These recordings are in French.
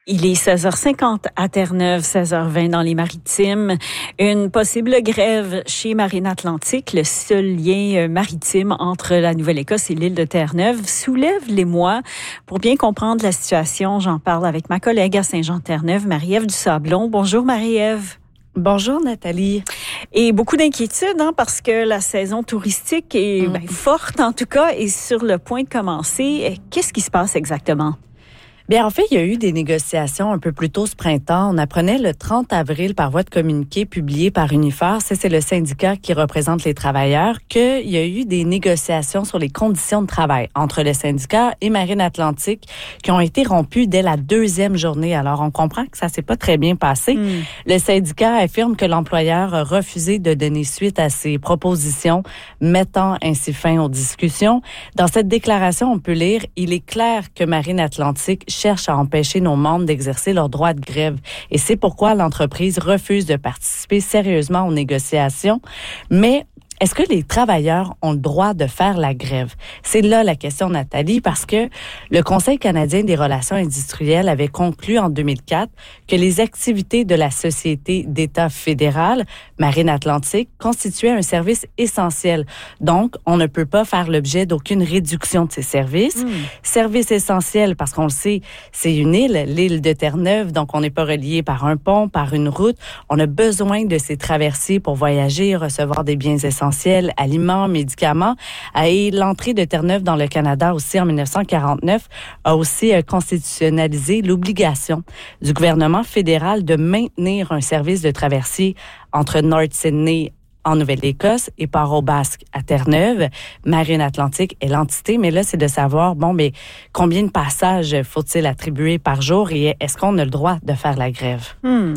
Il est 16h50 à Terre-Neuve, 16h20 dans les Maritimes. Une possible grève chez Marine Atlantique, le seul lien maritime entre la Nouvelle-Écosse et l'île de Terre-Neuve, soulève l'émoi. Pour bien comprendre la situation, j'en parle avec ma collègue à Saint-Jean-Terre-Neuve, Marie-Ève Dusablon. Bonjour Marie-Ève. Bonjour Nathalie. Et beaucoup d'inquiétudes parce que la saison touristique est forte en tout cas et sur le point de commencer. Qu'est-ce qui se passe exactement? Bien, en fait, il y a eu des négociations un peu plus tôt ce printemps. On apprenait le 30 avril par voie de communiqué publié par Unifor, c'est le syndicat qui représente les travailleurs, qu'il y a eu des négociations sur les conditions de travail entre le syndicat et Marine Atlantique qui ont été rompues dès la deuxième journée. Alors, on comprend que ça s'est pas très bien passé. Le syndicat affirme que l'employeur a refusé de donner suite à ses propositions, mettant ainsi fin aux discussions. Dans cette déclaration, on peut lire « Il est clair que Marine Atlantique cherche à empêcher nos membres d'exercer leur droit de grève. Et c'est pourquoi l'entreprise refuse de participer sérieusement aux négociations. Mais est-ce que les travailleurs ont le droit de faire la grève? C'est là la question, Nathalie, parce que le Conseil canadien des relations industrielles avait conclu en 2004 que les activités de la Société d'État fédérale, Marine Atlantique, constituaient un service essentiel. Donc, on ne peut pas faire l'objet d'aucune réduction de ces services. Service essentiel, parce qu'on le sait, c'est une île, l'île de Terre-Neuve, donc on n'est pas relié par un pont, par une route. On a besoin de ces traversées pour voyager, recevoir des biens essentiels, aliments, médicaments. Et l'entrée de Terre-Neuve dans le Canada aussi en 1949 a aussi constitutionnalisé l'obligation du gouvernement fédéral de maintenir un service de traversée entre North Sydney en Nouvelle-Écosse et Port-au-Basque à Terre-Neuve. Marine Atlantique est l'entité, mais là, c'est de savoir, combien de passages faut-il attribuer par jour et est-ce qu'on a le droit de faire la grève?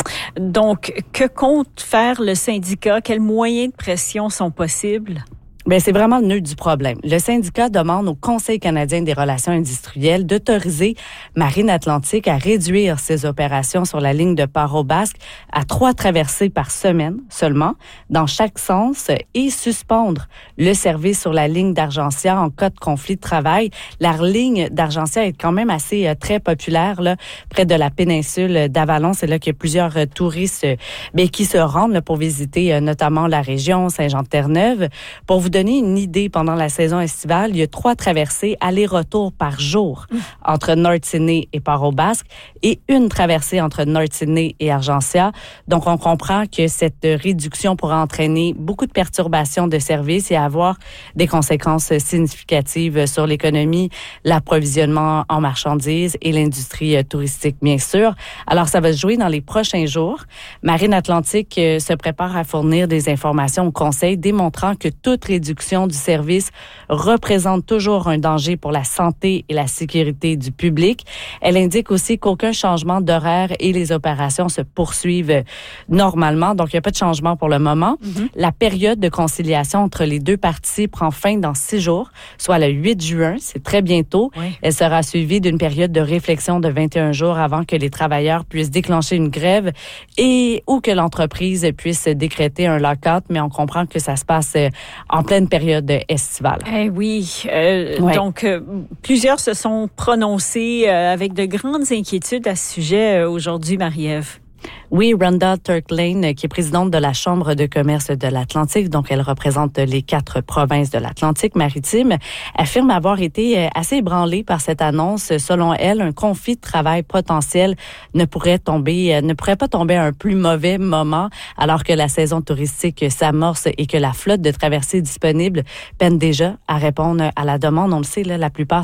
Donc, que compte faire le syndicat? Quels moyens de pression sont possibles? Bien, c'est vraiment le nœud du problème. Le syndicat demande au Conseil canadien des relations industrielles d'autoriser Marine Atlantique à réduire ses opérations sur la ligne de Port-au-Basque à 3 traversées par semaine seulement, dans chaque sens, et suspendre le service sur la ligne d'Argentia en cas de conflit de travail. La ligne d'Argentia est quand même assez très populaire là, près de la péninsule d'Avalon. C'est là qu'il y a plusieurs touristes qui se rendent là, pour visiter notamment la région Saint-Jean-Terre-Neuve. Pour vous donner une idée, pendant la saison estivale, il y a 3 traversées aller-retour par jour entre North Sydney et Port-au-Basque et une traversée entre North Sydney et Argentia. Donc, on comprend que cette réduction pourra entraîner beaucoup de perturbations de services et avoir des conséquences significatives sur l'économie, l'approvisionnement en marchandises et l'industrie touristique, bien sûr. Alors, ça va se jouer dans les prochains jours. Marine Atlantique se prépare à fournir des informations au Conseil démontrant que toute réduction du service représente toujours un danger pour la santé et la sécurité du public. Elle indique aussi qu'aucun changement d'horaire et les opérations se poursuivent normalement. Donc, il n'y a pas de changement pour le moment. La période de conciliation entre les deux parties prend fin dans 6 jours, soit le 8 juin. C'est très bientôt. Elle sera suivie d'une période de réflexion de 21 jours avant que les travailleurs puissent déclencher une grève ou que l'entreprise puisse décréter un lock-out. Mais on comprend que ça se passe en pleine période estivale. Donc, plusieurs se sont prononcés avec de grandes inquiétudes à ce sujet aujourd'hui, Marie-Ève. Oui, Rhonda Turklane, qui est présidente de la Chambre de commerce de l'Atlantique, donc elle représente les 4 provinces de l'Atlantique maritime, affirme avoir été assez ébranlée par cette annonce. Selon elle, un conflit de travail potentiel ne pourrait pas tomber à un plus mauvais moment, alors que la saison touristique s'amorce et que la flotte de traversées disponible peine déjà à répondre à la demande. On le sait, là, la plupart